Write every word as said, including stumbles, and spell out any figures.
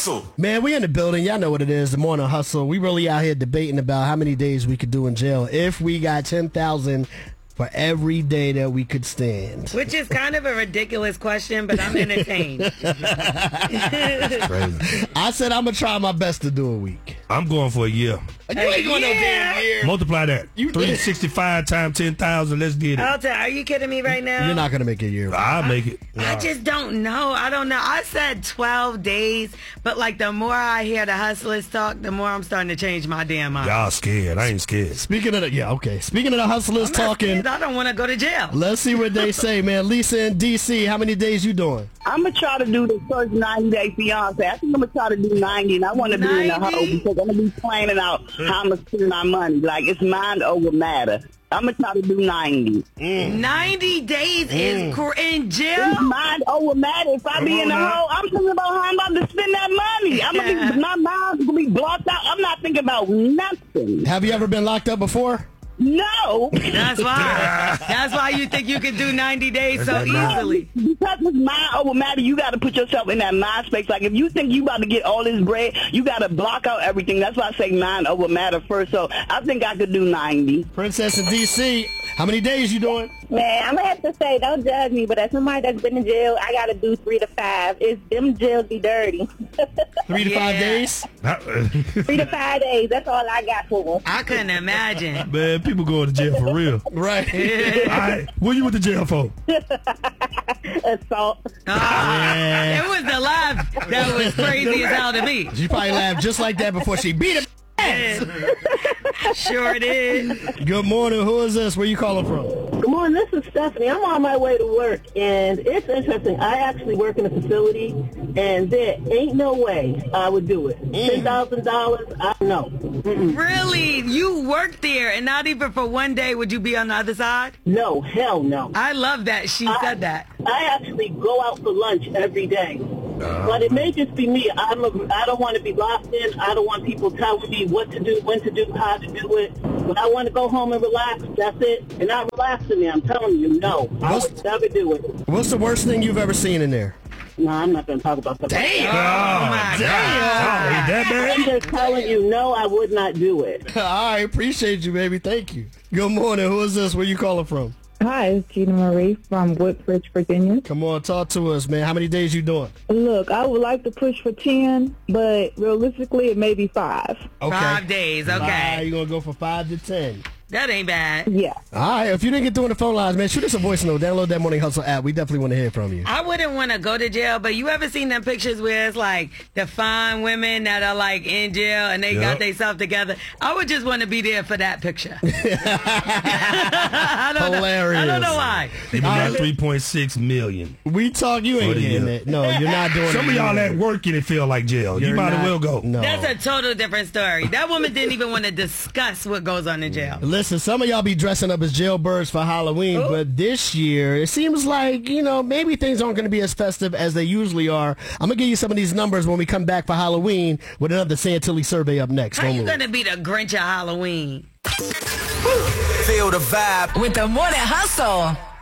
Hustle. Man, we in the building. Y'all know what it is. The Morning Hustle. We really out here debating about how many days we could do in jail if we got ten thousand for every day that we could stand. Which is kind of a ridiculous question, but I'm entertained. Crazy. I said I'm going to try my best to do a week. I'm going for a year. You ain't going no damn year. Multiply that. You- three hundred sixty-five times ten thousand. Let's get it. Alta, are you kidding me right now? You're not going to make a year. I'll make it. I just don't know. I don't know. I said twelve days, but like the more I hear the hustlers talk, the more I'm starting to change my damn mind. Y'all scared. I ain't scared. Speaking of the, yeah, okay. Speaking of the hustlers I'm not talking, scared. I don't want to go to jail. let's see what they say, man. Lisa in D C, how many days you doing? I'm going to try to do the first ninety day fiance. I think I'm going to try to do ninety, and I want to be in the ninety? hole because I'm going to be planning out how I'm going to spend my money. Like, it's mind over matter. I'm going to try to do ninety. ninety days is cr- in It's jail? mind over matter. If I be in the hole, I'm thinking about how I'm about to spend that money. I'm gonna be, my mind's going to be blocked out. I'm not thinking about nothing. Have you ever been locked up before? No. That's why. That's why you think you can do ninety days so That's not- easily. Because it's mind over matter, you got to put yourself in that mind space. Like, if you think you about to get all this bread, you got to block out everything. That's why I say mind over matter first. So I think I could do ninety. Princess in D C, how many days you doing? Man, I'm gonna have to say, don't judge me, but as somebody that's been in jail, I gotta do three to five. It's them jails be dirty. Three to five Yeah. days? three to five days. That's all I got for them. I couldn't imagine. Man, people going to jail for real. Right. All right. What you went to jail for? Assault. Ah, it was the laugh that was crazy as hell to me. She probably laughed just like that before she beat him. Sure did. Good morning. Who is this? Where you calling from? Good morning, this is Stephanie. I'm on my way to work, and it's interesting. I actually work in a facility, and there ain't no way I would do it. ten thousand dollars, I know. Mm-mm. Really? You worked there, and not even for one day would you be on the other side? No, hell no. I love that she I- said that. I actually go out for lunch every day. But it may just be me. I'm a, I don't want to be locked in. I don't want people telling me what to do, when to do, how to do it. But I want to go home and relax. That's it. And not relaxing me. I'm telling you, no. I would never do it. What's the worst thing you've ever seen in there? No, I'm not going to talk about that. Damn. Oh, my God. Ain't that bad? I'm just telling you, no, I would not do it. All right. Appreciate you, baby. Thank you. Good morning. Who is this? Where you calling from? Hi, it's Gina Marie from Woodbridge, Virginia. Come on, talk to us, man. How many days you doing? Look, I would like to push for ten, but realistically, it may be five. Okay. Five days, All right, okay. you're going to go for five to ten. That ain't bad. Yeah. All right. If you didn't get through on the phone lines, man, shoot us a voice note. Download that Morning Hustle app. We definitely want to hear from you. I wouldn't want to go to jail, but you ever seen them pictures where it's like the fine women that are like in jail and they Yep. got themselves together? I would just want to be there for that picture. I don't Hilarious. Know, I don't know why. They got three point six million. We talk, you ain't For the getting year. it. No, you're not doing it. Some of y'all at work and it feel like jail. You're you might not- as well go. No. That's a total different story. That woman didn't even want to discuss what goes on in jail. Listen, some of y'all be dressing up as jailbirds for Halloween, but this year it seems like, you know, maybe things aren't going to be as festive as they usually are. I'm going to give you some of these numbers when we come back for Halloween with another Santilli survey up next. How Don't you move. going to be the Grinch of Halloween? Feel the vibe. With the Morning Hustle.